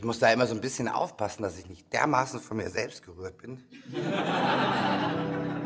Ich muss da immer so ein bisschen aufpassen, dass ich nicht dermaßen von mir selbst gerührt bin.